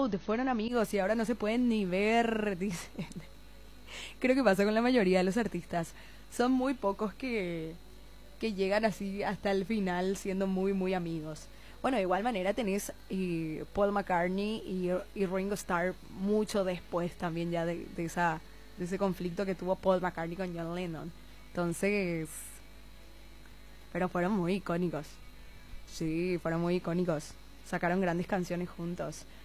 Road fueron amigos y ahora no se pueden ni ver, dicen. Creo que pasa con la mayoría de los artistas. Son muy pocos que llegan así hasta el final siendo muy, muy amigos. Bueno, de igual manera tenés Paul McCartney y Ringo Starr mucho después también ya de ese conflicto que tuvo Paul McCartney con John Lennon. Entonces, pero fueron muy icónicos. Sí, fueron muy icónicos. Sacaron grandes canciones juntos.